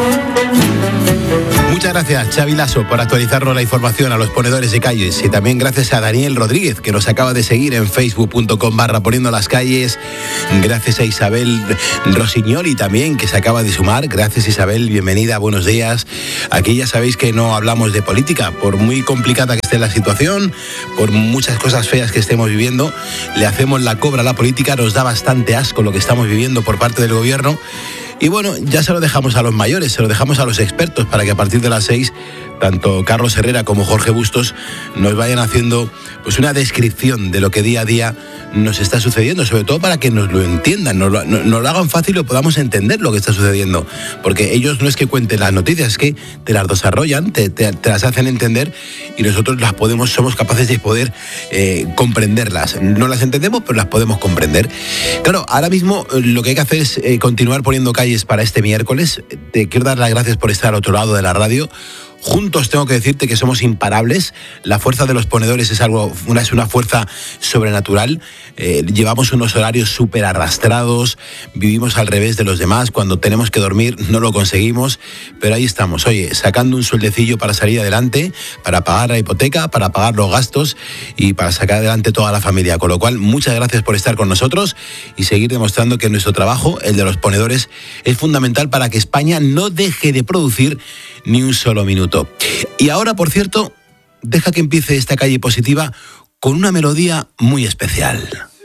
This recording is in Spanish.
Muchas gracias, Xavi Lasso, por actualizarnos la información a los ponedores de calles. Y también gracias a Daniel Rodríguez, que nos acaba de seguir en facebook.com/poniendo las calles. Gracias a Isabel Rosignoli también, que se acaba de sumar. Gracias, Isabel, bienvenida, buenos días. Aquí ya sabéis que no hablamos de política, por muy complicada que esté la situación, por muchas cosas feas que estemos viviendo, le hacemos la cobra a la política. Nos da bastante asco lo que estamos viviendo por parte del gobierno. Y bueno, ya se lo dejamos a los mayores, se lo dejamos a los expertos para que a partir de las 6, tanto Carlos Herrera como Jorge Bustos nos vayan haciendo pues una descripción de lo que día a día nos está sucediendo, sobre todo para que nos lo entiendan, nos lo hagan fácil y podamos entender lo que está sucediendo. Porque ellos no es que cuenten las noticias, es que te las desarrollan, te las hacen entender y nosotros somos capaces de poder comprenderlas. No las entendemos, pero las podemos comprender. Claro, ahora mismo lo que hay que hacer es continuar poniendo calles para este miércoles. Te quiero dar las gracias por estar al otro lado de la radio. Juntos tengo que decirte que somos imparables. La fuerza de los ponedores es una fuerza sobrenatural. Llevamos unos horarios súper arrastrados, vivimos al revés de los demás. Cuando tenemos que dormir no lo conseguimos, pero ahí estamos, oye, sacando un sueldecillo para salir adelante, para pagar la hipoteca, para pagar los gastos y para sacar adelante toda la familia. Con lo cual, muchas gracias por estar con nosotros y seguir demostrando que nuestro trabajo, el de los ponedores, es fundamental para que España no deje de producir ni un solo minuto. Y ahora, por cierto, deja que empiece esta calle positiva con una melodía muy especial.